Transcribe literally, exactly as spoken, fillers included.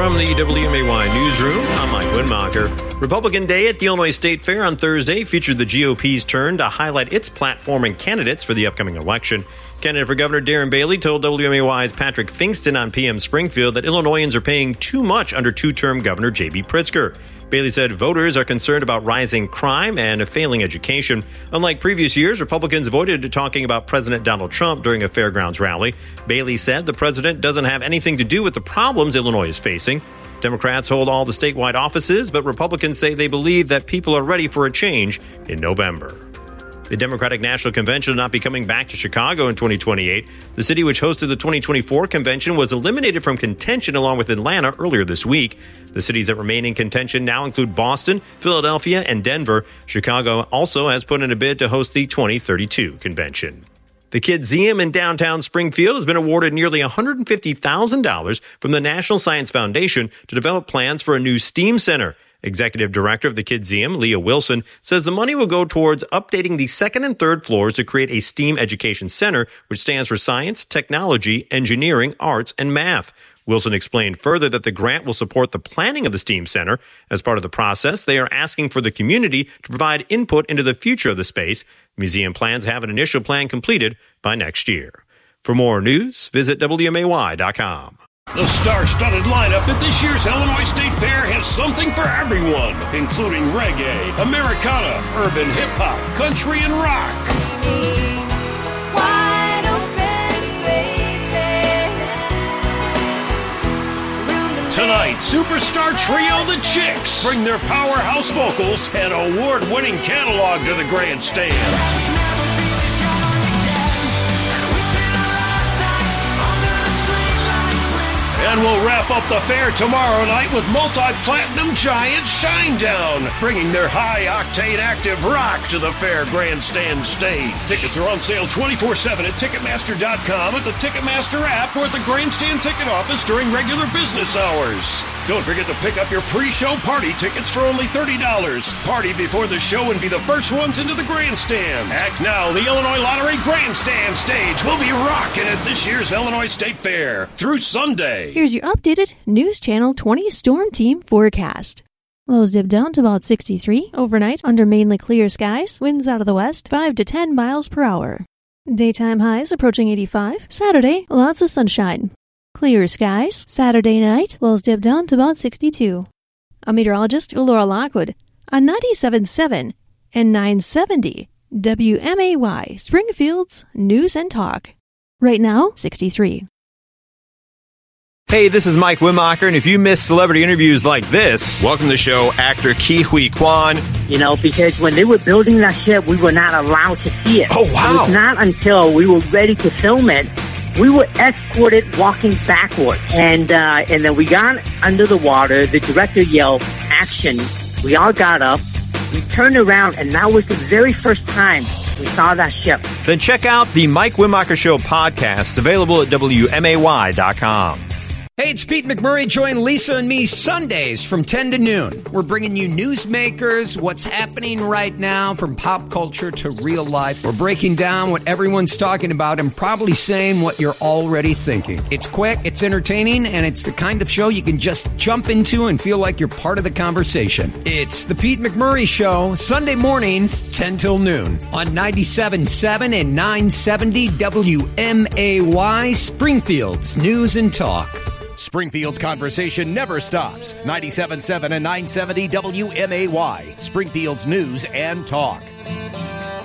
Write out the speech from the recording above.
From the W M A Y Newsroom, I'm Mike Winmacher. Republican Day at the Illinois State Fair on Thursday featured the G O P's turn to highlight its platform and candidates for the upcoming election. Candidate for Governor Darren Bailey told W M A Y's Patrick Fingston on P M Springfield that Illinoisans are paying too much under two-term Governor J B Pritzker. Bailey said voters are concerned about rising crime and a failing education. Unlike previous years, Republicans avoided talking about President Donald Trump during a fairgrounds rally. Bailey said the president doesn't have anything to do with the problems Illinois is facing. Democrats hold all the statewide offices, but Republicans say they believe that people are ready for a change in November. The Democratic National Convention will not be coming back to Chicago in twenty twenty-eight. The city which hosted the twenty twenty-four convention was eliminated from contention along with Atlanta earlier this week. The cities that remain in contention now include Boston, Philadelphia, and Denver. Chicago also has put in a bid to host the twenty thirty-two convention. The Kidzeum in downtown Springfield has been awarded nearly one hundred fifty thousand dollars from the National Science Foundation to develop plans for a new STEAM center. Executive Director of the Kidzeum, Leah Wilson, says the money will go towards updating the second and third floors to create a STEAM education center, which stands for science, technology, engineering, arts, and math. Wilson explained further that the grant will support the planning of the STEAM Center. As part of the process, they are asking for the community to provide input into the future of the space. Museum plans have an initial plan completed by next year. For more news, visit W M A Y dot com. The star-studded lineup at this year's Illinois State Fair has something for everyone, including reggae, Americana, urban hip-hop, country, and rock. Tonight, superstar trio The Chicks bring their powerhouse vocals and award-winning catalog to the grandstand. And we'll wrap up the fair tomorrow night with multi-platinum giant Shinedown, bringing their high-octane active rock to the fair grandstand stage. Tickets are on sale twenty-four seven at Ticketmaster dot com, at the Ticketmaster app, or at the grandstand ticket office during regular business hours. Don't forget to pick up your pre-show party tickets for only thirty dollars. Party before the show and be the first ones into the grandstand. Act now, the Illinois Lottery grandstand stage will be rocking at this year's Illinois State Fair through Sunday. Here's your updated News Channel twenty Storm Team forecast. Lows dip down to about sixty-three overnight under mainly clear skies. Winds out of the west, five to ten miles per hour. Daytime highs approaching eighty-five. Saturday, lots of sunshine. Clear skies. Saturday night, lows dip down to about sixty-two. I'm meteorologist Laura Lockwood on ninety-seven point seven and nine seventy W M A Y, Springfield's News and Talk. Right now, sixty-three. Hey, this is Mike Winmacher, and if you miss celebrity interviews like this, welcome to the show, actor Ke Huy Quan. You know, because when they were building that ship, we were not allowed to see it. Oh, wow. It was not until we were ready to film it, we were escorted walking backwards. And, uh, and then we got under the water. The director yelled, action. We all got up. We turned around, and that was the very first time we saw that ship. Then check out the Mike Winmacher Show podcast, available at W M A Y dot com. Hey, it's Pete McMurray. Join Lisa and me Sundays from ten to noon. We're bringing you newsmakers, what's happening right now from pop culture to real life. We're breaking down what everyone's talking about and probably saying what you're already thinking. It's quick, it's entertaining, and it's the kind of show you can just jump into and feel like you're part of the conversation. It's the Pete McMurray Show, Sunday mornings, ten till noon on ninety-seven point seven and nine seventy W M A Y, Springfield's News and Talk. Springfield's conversation never stops. ninety-seven point seven and nine seventy W M A Y, Springfield's News and Talk.